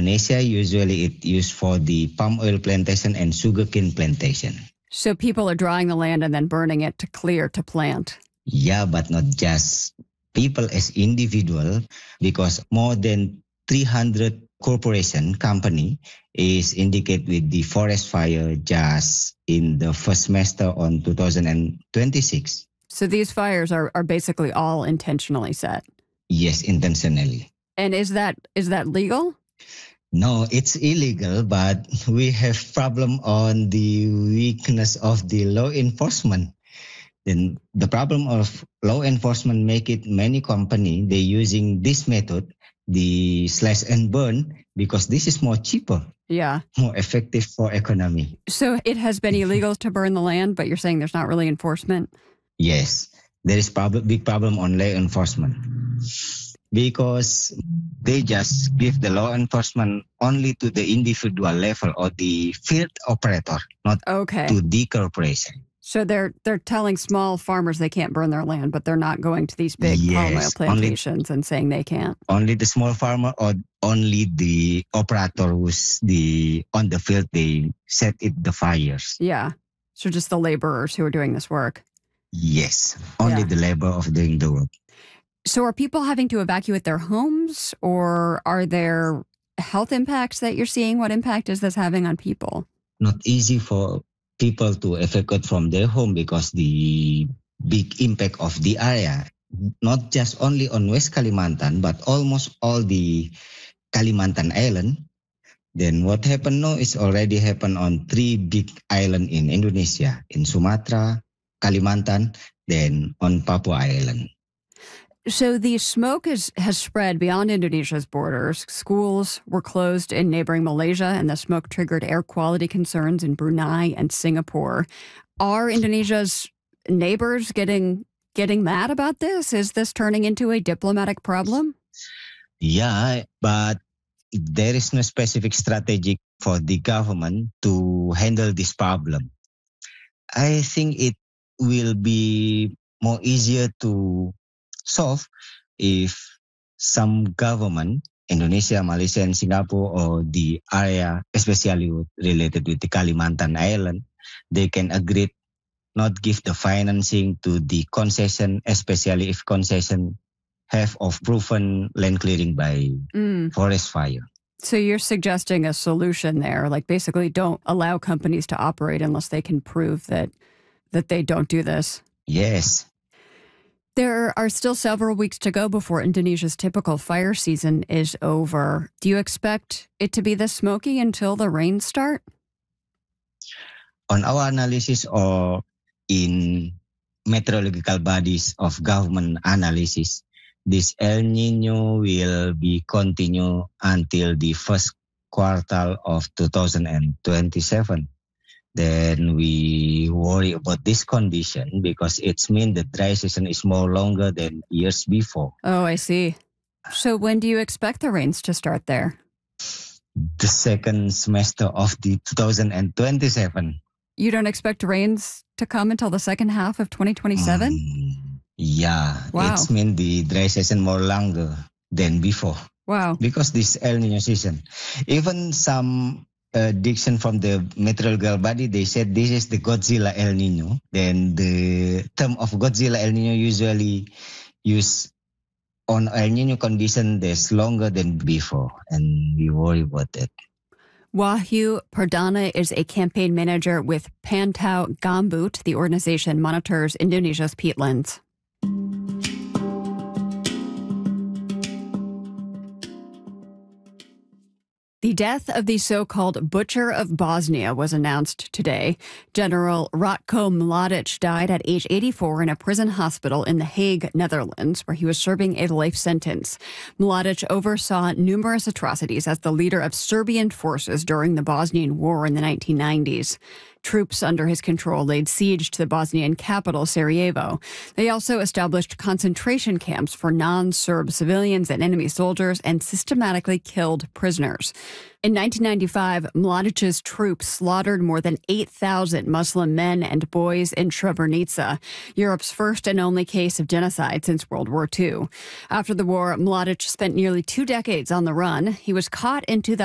Indonesia, usually it used for the palm oil plantation and sugarcane plantation. So people are drying the land and then burning it to clear to plant. Yeah, but not just people as individual, because more than 300 corporation company is indicated with the forest fire just in the first semester on 2026. So these fires are basically all intentionally set. Yes, intentionally. And is that legal? No, it's illegal, but we have problem on the weakness of the law enforcement. Then the problem of law enforcement make it many company they using this method, the slash and burn, because this is more cheaper. Yeah. More effective for economy. So it has been illegal to burn the land, but you're saying there's not really enforcement? Yes, there is big problem on law enforcement. Because they just give the law enforcement only to the individual level or the field operator, not to the corporation. So they're telling small farmers they can't burn their land, but they're not going to these big palm oil plantations and saying they can't. Only the small farmer or only the operator who's on the field, they set the fires. Yeah. So just the laborers who are doing this work. Yes. Only the labor of doing the work. So are people having to evacuate their homes, or are there health impacts that you're seeing? What impact is this having on people? Not easy for people to evacuate from their home because the big impact of the area, not just only on West Kalimantan, but almost all the Kalimantan Island. Then what happened now is already happened on 3 big islands in Indonesia, in Sumatra, Kalimantan, then on Papua Island. So the smoke has spread beyond Indonesia's borders. Schools were closed in neighboring Malaysia, and the smoke triggered air quality concerns in Brunei and Singapore. Are Indonesia's neighbors getting mad about this? Is this turning into a diplomatic problem? Yeah, but there is no specific strategy for the government to handle this problem. I think it will be more easier to solve if some government, Indonesia, Malaysia, and Singapore, or the area, especially related with the Kalimantan Island, they can agree not give the financing to the concession, especially if concession have of proven land clearing by forest fire. So you're suggesting a solution there, like basically don't allow companies to operate unless they can prove that they don't do this? Yes. There are still several weeks to go before Indonesia's typical fire season is over. Do you expect it to be this smoky until the rains start? On our analysis or in meteorological bodies of government analysis, this El Nino will be continue until the first quarter of 2027. Then we worry about this condition because it means the dry season is more longer than years before. Oh, I see. So when do you expect the rains to start there? The second semester of the 2027. You don't expect rains to come until the second half of 2027? Yeah. Wow. It means the dry season more longer than before. Wow. Because this El Nino season. Even some diction from the meteorological body, they said this is the Godzilla El Nino. Then the term of Godzilla El Nino usually used on El Nino condition that's longer than before. And we worry about that. Wahyu Perdana is a campaign manager with Pantau Gambut. The organization monitors Indonesia's peatlands. The death of the so-called Butcher of Bosnia was announced today. General Ratko Mladic died at age 84 in a prison hospital in The Hague, Netherlands, where he was serving a life sentence. Mladic oversaw numerous atrocities as the leader of Serbian forces during the Bosnian War in the 1990s. Troops under his control laid siege to the Bosnian capital, Sarajevo. They also established concentration camps for non-Serb civilians and enemy soldiers and systematically killed prisoners. In 1995, Mladic's troops slaughtered more than 8,000 Muslim men and boys in Srebrenica, Europe's first and only case of genocide since World War II. After the war, Mladic spent nearly 2 decades on the run. He was caught in 2000.